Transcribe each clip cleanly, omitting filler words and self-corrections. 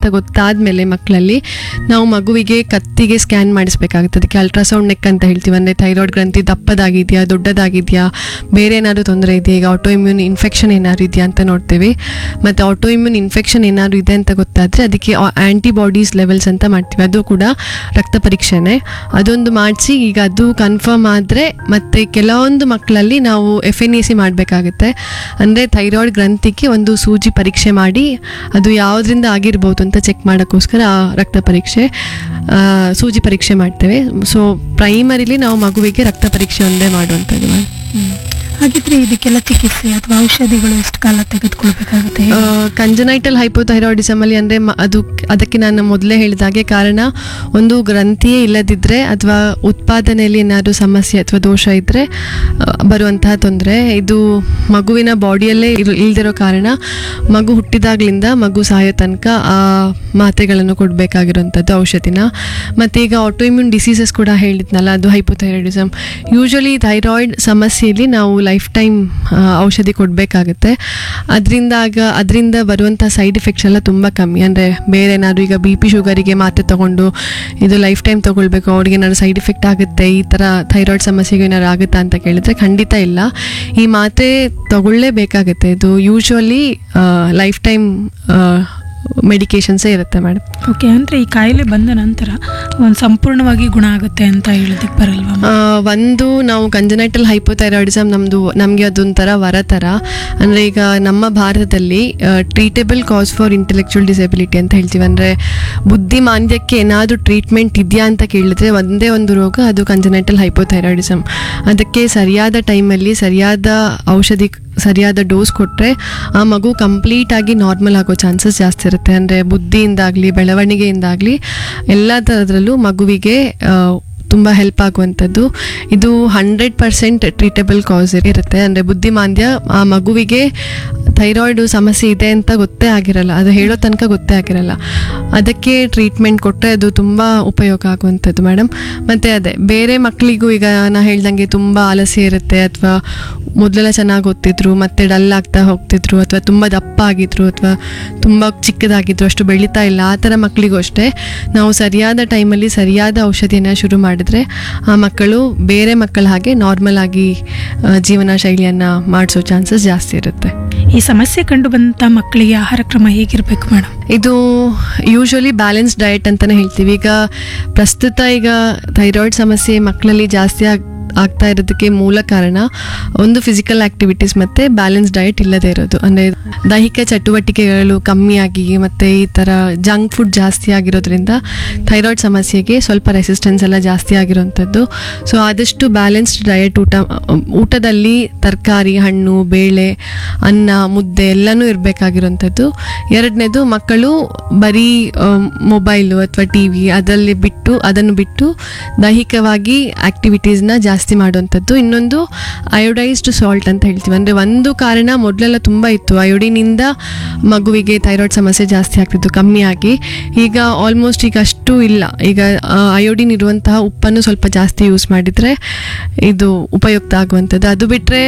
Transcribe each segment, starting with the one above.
ಗೊತ್ತಾದ್ಮೇಲೆ ಮಕ್ಕಳಲ್ಲಿ ನಾವು ಮಗುವಿಗೆ ಕತ್ತಿಗೆ ಸ್ಕ್ಯಾನ್ ಮಾಡಿಸ್ಬೇಕಾಗುತ್ತೆ. ಅದಕ್ಕೆ ಅಲ್ಟ್ರಾಸೌಂಡ್ ನೆಕ್ ಅಂತ ಹೇಳ್ತೀವಿ. ಅಂದರೆ ಥೈರಾಯ್ಡ್ ಗ್ರಂಥಿ ದಪ್ಪದಾಗಿದೆಯಾ, ದೊಡ್ಡದಾಗಿದೆಯಾ, ಬೇರೆ ಏನಾದರೂ ತೊಂದರೆ ಇದೆಯಾ, ಈಗ ಆಟೋ ಇಮ್ಯೂನ್ ಇನ್ಫೆಕ್ಷನ್ ಏನಾದ್ರು ಇದೆಯಾ ಅಂತ ನೋಡ್ತೀವಿ. ಮತ್ತು ಆಟೋ ಇಮ್ಯೂನ್ ಇನ್ಫೆಕ್ಷನ್ ಏನಾದ್ರು ಇದೆ ಅಂತ ಗೊತ್ತಾದರೆ ಅದಕ್ಕೆ ಆ್ಯಂಟಿಬಾಡೀಸ್ ಲೆವೆಲ್ಸ್ ಅಂತ ಮಾಡ್ತೀವಿ. ಅದು ಕೂಡ ರಕ್ತ ಪರೀಕ್ಷೆನೇ. ಅದೊಂದು ಮಾಡಿಸಿ ಈಗ ಅದು ಕನ್ಫರ್ಮ್ ಆದರೆ ಮತ್ತೆ ಕೆಲವೊಂದು ಮಕ್ಕಳಲ್ಲಿ ನಾವು FNAC ಮಾಡಬೇಕಾಗುತ್ತೆ. ಅಂದರೆ ಥೈರಾಯ್ಡ್ ಗ್ರಂಥಿಗೆ ಒಂದು ಸೂಜಿ ಪರೀಕ್ಷೆ ಮಾಡಿ ಅದು ಯಾವುದರಿಂದ ಆಗಿರ್ಬೋದು ಅಂತ ಚೆಕ್ ಮಾಡೋಕ್ಕೋಸ್ಕರ ರಕ್ತ ಪರೀಕ್ಷೆ ಸೂಜಿ ಪರೀಕ್ಷೆ ಮಾಡ್ತೇವೆ. ಸೊ ಪ್ರೈಮರಿಲಿ ನಾವು ಮಗುವಿಗೆ ರಕ್ತ ಪರೀಕ್ಷೆ ಒಂದೇ ಮಾಡುವಂಥದ್ದು. ಹಾಗಿದ್ರೆ ಇದಕ್ಕೆಲ್ಲ ಚಿಕಿತ್ಸೆ ಅಥವಾ ಔಷಧಿಗಳು ಎಷ್ಟು ಕಾಲ ತೆಗೆದುಕೊಳ್ಬೇಕಾಗುತ್ತೆ? ಕಂಜನೈಟಲ್ ಹೈಪೋಥೈರಾಯ್ಡಿಸಮ್ ಅಲ್ಲಿ ಅಂದರೆ ಅದಕ್ಕೆ ನಾನು ಮೊದಲೇ ಹೇಳಿದಾಗೆ ಕಾರಣ ಒಂದು ಗ್ರಂಥಿಯೇ ಇಲ್ಲದಿದ್ದರೆ ಅಥವಾ ಉತ್ಪಾದನೆಯಲ್ಲಿ ಏನಾದರೂ ಸಮಸ್ಯೆ ಅಥವಾ ದೋಷ ಇದ್ದರೆ ಬರುವಂತಹ ತೊಂದರೆ. ಇದು ಮಗುವಿನ ಬಾಡಿಯಲ್ಲೇ ಇಲ್ದಿರೋ ಕಾರಣ ಮಗು ಹುಟ್ಟಿದಾಗಲಿಂದ ಮಗು ಸಾಯೋ ತನಕ ಆ ಮಾತ್ರೆಗಳನ್ನು ಕೊಡಬೇಕಾಗಿರುವಂಥದ್ದು ಔಷಧಿನ. ಮತ್ತು ಈಗ ಆಟೋಇಮ್ಯೂನ್ ಡಿಸೀಸಸ್ ಕೂಡ ಹೇಳಿದ್ನಲ್ಲ, ಅದು ಹೈಪೋಥೈರಾಯ್ಡಿಸಮ್. ಯೂಶ್ವಲಿ ಥೈರಾಯ್ಡ್ ಸಮಸ್ಯೆಯಲ್ಲಿ ನಾವು ಲೈಫ್ ಟೈಮ್ ಔಷಧಿ ಕೊಡಬೇಕಾಗುತ್ತೆ. ಅದರಿಂದ ಬರುವಂಥ ಸೈಡ್ ಎಫೆಕ್ಟ್ಸ್ ಎಲ್ಲ ತುಂಬ ಕಮ್ಮಿ. ಅಂದರೆ ಬೇರೆ ಏನಾದರೂ ಈಗ BP ಶುಗರಿಗೆ ಮಾತ್ರೆ ತೊಗೊಂಡು ಇದು ಲೈಫ್ ಟೈಮ್ ತೊಗೊಳ್ಬೇಕು, ಅವ್ರಿಗೆ ಏನಾದ್ರು ಸೈಡ್ ಎಫೆಕ್ಟ್ ಆಗುತ್ತೆ, ಈ ಥರ ಥೈರಾಯ್ಡ್ ಸಮಸ್ಯೆಗೆ ಏನಾದ್ರು ಆಗುತ್ತಾ ಅಂತ ಕೇಳಿದ್ರೆ ಖಂಡಿತ ಇಲ್ಲ. ಈ ಮಾತ್ರೆ ತಗೊಳ್ಳೇಬೇಕಾಗುತ್ತೆ. ಇದು ಯೂಶ್ವಲಿ ಲೈಫ್ ಟೈಮ್ ಮೆಡಿಕೇಶನ್ಸೇ ಇರುತ್ತೆ ಮೇಡಮ್. ಓಕೆ, ಅಂದರೆ ಈ ಕಾಯಿಲೆ ಬಂದ ನಂತರ ಒಂದು ಸಂಪೂರ್ಣವಾಗಿ ಗುಣ ಆಗುತ್ತೆ ಅಂತ ಹೇಳೋದಕ್ಕೆ ಬರಲ್ವಾ? ಒಂದು ನಾವು ಕಂಜನೈಟಲ್ ಹೈಪೋಥೈರಾಯ್ಡಿಸಮ್ ನಮಗೆ ಅದೊಂಥರ ವರ ಥರ. ಅಂದರೆ ಈಗ ನಮ್ಮ ಭಾರತದಲ್ಲಿ treatable cause for intellectual disability ಅಂತ ಹೇಳ್ತೀವಿ. ಅಂದರೆ ಬುದ್ಧಿಮಾಂದ್ಯಕ್ಕೆ ಏನಾದರೂ ಟ್ರೀಟ್ಮೆಂಟ್ ಇದೆಯಾ ಅಂತ ಕೇಳಿದ್ರೆ ಒಂದೇ ಒಂದು ರೋಗ, ಅದು ಕಂಜನೈಟಲ್ ಹೈಪೋಥೈರಾಯ್ಡಿಸಮ್. ಅದಕ್ಕೆ ಸರಿಯಾದ ಟೈಮಲ್ಲಿ ಸರಿಯಾದ ಔಷಧಿ ಸರಿಯಾದ ಡೋಸ್ ಕೊಟ್ಟರೆ ಆ ಮಗು ಕಂಪ್ಲೀಟಾಗಿ ನಾರ್ಮಲ್ ಆಗೋ ಚಾನ್ಸಸ್ ಜಾಸ್ತಿ ಇರುತ್ತೆ. ಅಂದರೆ ಬುದ್ಧಿಯಿಂದಾಗಲಿ ಬೆಳವಣಿಗೆಯಿಂದಾಗಲಿ ಎಲ್ಲ ಥರದ್ರಲ್ಲೂ ಮಗುವಿಗೆ ತುಂಬ ಹೆಲ್ಪ್ ಆಗುವಂಥದ್ದು. ಇದು 100% ಟ್ರೀಟೇಬಲ್ ಕಾಸ್ ಇರುತ್ತೆ. ಅಂದರೆ ಬುದ್ಧಿಮಾಂದ್ಯ ಆ ಮಗುವಿಗೆ ಥೈರಾಯ್ಡು ಸಮಸ್ಯೆ ಇದೆ ಅಂತ ಗೊತ್ತೇ ಆಗಿರಲ್ಲ, ಅದು ಹೇಳೋ ತನಕ ಗೊತ್ತೇ ಆಗಿರಲ್ಲ. ಅದಕ್ಕೆ ಟ್ರೀಟ್ಮೆಂಟ್ ಕೊಟ್ಟರೆ ಅದು ತುಂಬ ಉಪಯೋಗ ಆಗುವಂಥದ್ದು ಮೇಡಮ್. ಮತ್ತು ಅದೇ ಬೇರೆ ಮಕ್ಕಳಿಗೂ ಈಗ ನಾ ಹೇಳ್ದಂಗೆ ತುಂಬ ಆಲಸ್ಯ ಇರುತ್ತೆ, ಅಥವಾ ಮೊದಲೆಲ್ಲ ಚೆನ್ನಾಗಿ ಓದ್ತಿದ್ರು ಮತ್ತೆ ಡಲ್ ಆಗ್ತಾ ಹೋಗ್ತಿದ್ರು, ಅಥವಾ ತುಂಬ ದಪ್ಪ ಆಗಿದ್ರು, ಅಥವಾ ತುಂಬ ಚಿಕ್ಕದಾಗಿದ್ರು, ಅಷ್ಟು ಬೆಳೀತಾ ಇಲ್ಲ, ಆ ಥರ ಮಕ್ಕಳಿಗೂ ಅಷ್ಟೇ ನಾವು ಸರಿಯಾದ ಟೈಮಲ್ಲಿ ಸರಿಯಾದ ಔಷಧಿಯನ್ನು ಶುರು ಮಾಡಿದ್ರೆ ಆ ಮಕ್ಕಳು ಬೇರೆ ಮಕ್ಕಳ ಹಾಗೆ ನಾರ್ಮಲ್ ಆಗಿ ಜೀವನ ಶೈಲಿಯನ್ನು ಮಾಡಿಸೋ ಚಾನ್ಸಸ್ ಜಾಸ್ತಿ ಇರುತ್ತೆ. ಈ ಸಮಸ್ಯೆ ಕಂಡು ಬಂದಂಥ ಮಕ್ಕಳಿಗೆ ಆಹಾರ ಕ್ರಮ ಹೇಗಿರಬೇಕು ಮೇಡಮ್? ಇದು ಯೂಶ್ವಲಿ ಬ್ಯಾಲೆನ್ಸ್ ಡಯಟ್ ಅಂತಲೇ ಹೇಳ್ತೀವಿ. ಈಗ ಪ್ರಸ್ತುತ ಈಗ ಥೈರಾಯ್ಡ್ ಸಮಸ್ಯೆ ಮಕ್ಕಳಲ್ಲಿ ಜಾಸ್ತಿ ಆಗ್ತಾ ಇರೋದಕ್ಕೆ ಮೂಲ ಕಾರಣ ಒಂದು ಫಿಸಿಕಲ್ ಆಕ್ಟಿವಿಟೀಸ್ ಮತ್ತು ಬ್ಯಾಲೆನ್ಸ್ ಡಯಟ್ ಇಲ್ಲದೆ ಇರೋದು. ಅಂದರೆ ದೈಹಿಕ ಚಟುವಟಿಕೆಗಳು ಕಮ್ಮಿಯಾಗಿ ಮತ್ತು ಈ ಥರ ಜಂಕ್ ಫುಡ್ ಜಾಸ್ತಿ ಆಗಿರೋದ್ರಿಂದ ಥೈರಾಯ್ಡ್ ಸಮಸ್ಯೆಗೆ ಸ್ವಲ್ಪ ರೆಸಿಸ್ಟೆನ್ಸ್ ಎಲ್ಲ ಜಾಸ್ತಿ ಆಗಿರೋವಂಥದ್ದು. ಸೊ ಆದಷ್ಟು ಬ್ಯಾಲೆನ್ಸ್ಡ್ ಡಯಟ್ ಊಟದಲ್ಲಿ ತರಕಾರಿ, ಹಣ್ಣು, ಬೇಳೆ, ಅನ್ನ, ಮುದ್ದೆ ಎಲ್ಲನೂ ಇರಬೇಕಾಗಿರೋಂಥದ್ದು. ಎರಡನೇದು, ಮಕ್ಕಳು ಬರೀ ಮೊಬೈಲು ಅಥವಾ TV ಅದನ್ನು ಬಿಟ್ಟು ದೈಹಿಕವಾಗಿ ಆ್ಯಕ್ಟಿವಿಟೀಸ್ನ ಜಾಸ್ತಿ ಮಾಡುವಂಥದ್ದು. ಇನ್ನೊಂದು ಅಯೋಡೈಸ್ಡ್ ಸಾಲ್ಟ್ ಅಂತ ಹೇಳ್ತೀವಿ. ಅಂದರೆ ಒಂದು ಕಾರಣ ಮೊದಲೆಲ್ಲ ತುಂಬ ಇತ್ತು, ಅಯೋಡಿನಿಂದ ಮಗುವಿಗೆ ಥೈರಾಯ್ಡ್ ಸಮಸ್ಯೆ ಜಾಸ್ತಿ ಆಗ್ತಿತ್ತು, ಕಮ್ಮಿಯಾಗಿ ಈಗ ಆಲ್ಮೋಸ್ಟ್ ಈಗ ಅಷ್ಟು ಇಲ್ಲ. ಈಗ ಅಯೋಡಿನ್ ಇರುವಂತಹ ಉಪ್ಪನ್ನು ಸ್ವಲ್ಪ ಜಾಸ್ತಿ ಯೂಸ್ ಮಾಡಿದರೆ ಇದು ಉಪಯುಕ್ತ ಆಗುವಂಥದ್ದು. ಅದು ಬಿಟ್ಟರೆ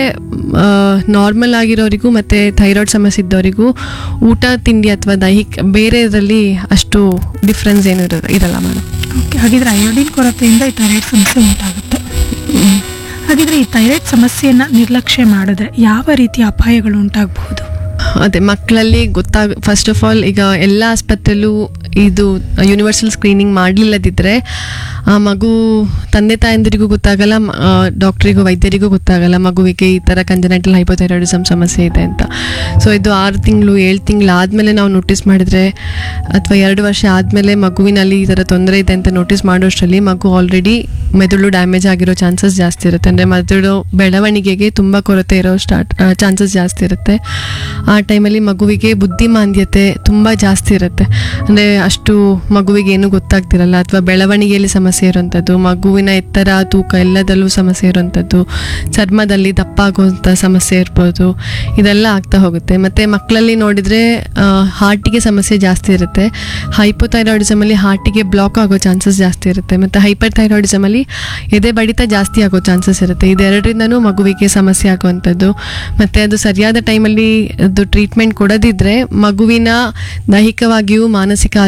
ನಾರ್ಮಲ್ ಆಗಿರೋರಿಗೂ ಮತ್ತು ಥೈರಾಯ್ಡ್ ಸಮಸ್ಯೆ ಇದ್ದವರಿಗೂ ಊಟ ತಿಂಡಿ ಅಥವಾ ದೈಹಿಕ ಬೇರೆ ಇದರಲ್ಲಿ ಅಷ್ಟು ಡಿಫ್ರೆನ್ಸ್ ಏನು ಇರಲ್ಲ ಮೇಡಮ್. ಓಕೆ, ಹಾಗಿದ್ರೆ ಅಯೋಡಿನ್ ಕೊರತೆಯಿಂದ ಈ ಥೈರಾಯ್ಡ್ ಸಮಸ್ಯೆ ಉಂಟಾಗುತ್ತೆ. ಹಾಗಿದ್ರೆ ಈ ಥೈರಾಯ್ಡ್ ಸಮಸ್ಯೆಯನ್ನು ನಿರ್ಲಕ್ಷ್ಯ ಮಾಡಿದ್ರೆ ಯಾವ ರೀತಿಯ ಅಪಾಯಗಳು ಉಂಟಾಗಬಹುದು? ಅದೇ ಮಕ್ಕಳಲ್ಲಿ ಫಸ್ಟ್ ಆಫ್ ಆಲ್ ಈಗ ಎಲ್ಲ ಆಸ್ಪತ್ರೆಯಲ್ಲೂ ಇದು ಯೂನಿವರ್ಸಲ್ ಸ್ಕ್ರೀನಿಂಗ್ ಮಾಡಲಿಲ್ಲದಿದ್ದರೆ ಆ ಮಗು ತಂದೆ ತಾಯಂದಿರಿಗೂ ಗೊತ್ತಾಗಲ್ಲ, ಡಾಕ್ಟ್ರಿಗೂ ವೈದ್ಯರಿಗೂ ಗೊತ್ತಾಗಲ್ಲ ಮಗುವಿಗೆ ಈ ಥರ ಕಂಜನೈಟಲ್ ಹೈಪೋಥೈರಾಯ್ಡಿಸಮ್ ಸಮಸ್ಯೆ ಇದೆ ಅಂತ. ಸೊ ಇದು 6 ತಿಂಗಳು 7 ತಿಂಗಳು ಆದಮೇಲೆ ನಾವು ನೋಟಿಸ್ ಮಾಡಿದರೆ ಅಥವಾ 2 ವರ್ಷ ಆದಮೇಲೆ ಮಗುವಿನಲ್ಲಿ ಈ ಥರ ತೊಂದರೆ ಇದೆ ಅಂತ ನೋಟಿಸ್ ಮಾಡೋಷ್ಟರಲ್ಲಿ ಮಗು ಆಲ್ರೆಡಿ ಮೆದುಳು ಡ್ಯಾಮೇಜ್ ಆಗಿರೋ ಚಾನ್ಸಸ್ ಜಾಸ್ತಿ ಇರುತ್ತೆ. ಅಂದರೆ ಮೆದುಳು ಬೆಳವಣಿಗೆಗೆ ತುಂಬ ಕೊರತೆ ಇರೋ ಚಾನ್ಸಸ್ ಜಾಸ್ತಿ ಇರುತ್ತೆ. ಆ ಟೈಮಲ್ಲಿ ಮಗುವಿಗೆ ಬುದ್ಧಿಮಾಂದ್ಯತೆ ತುಂಬ ಜಾಸ್ತಿ ಇರುತ್ತೆ. ಅಂದರೆ ಅಷ್ಟು ಮಗುವಿಗೆ ಏನೂ ಗೊತ್ತಾಗ್ತಿರಲ್ಲ, ಅಥವಾ ಬೆಳವಣಿಗೆಯಲ್ಲಿ ಸಮಸ್ಯೆ ಇರುವಂಥದ್ದು, ಮಗುವಿನ ಎತ್ತರ ತೂಕ ಎಲ್ಲದಲ್ಲೂ ಸಮಸ್ಯೆ ಇರುವಂಥದ್ದು, ಚರ್ಮದಲ್ಲಿ ದಪ್ಪ ಆಗುವಂಥ ಸಮಸ್ಯೆ ಇರ್ಬೋದು, ಇದೆಲ್ಲ ಆಗ್ತಾ ಹೋಗುತ್ತೆ. ಮತ್ತು ಮಕ್ಕಳಲ್ಲಿ ನೋಡಿದರೆ ಹಾರ್ಟಿಗೆ ಸಮಸ್ಯೆ ಜಾಸ್ತಿ ಇರುತ್ತೆ. ಹೈಪೋಥೈರಾಯ್ಡಿಸಮಲ್ಲಿ ಹಾರ್ಟಿಗೆ ಬ್ಲಾಕ್ ಆಗೋ ಚಾನ್ಸಸ್ ಜಾಸ್ತಿ ಇರುತ್ತೆ. ಮತ್ತು ಹೈಪರ್ ಥೈರಾಯ್ಡಿಸಮಲ್ಲಿ ಎದೆ ಬಡಿತ ಜಾಸ್ತಿ ಆಗೋ ಚಾನ್ಸಸ್ ಇರುತ್ತೆ. ಇದೆರಡರಿಂದನೂ ಮಗುವಿಗೆ ಸಮಸ್ಯೆ ಆಗುವಂಥದ್ದು. ಮತ್ತು ಅದು ಸರಿಯಾದ ಟೈಮಲ್ಲಿ ಅದು ಟ್ರೀಟ್ಮೆಂಟ್ ಕೊಡದಿದ್ದರೆ ಮಗುವಿನ ದೈಹಿಕವಾಗಿಯೂ ಮಾನಸಿಕ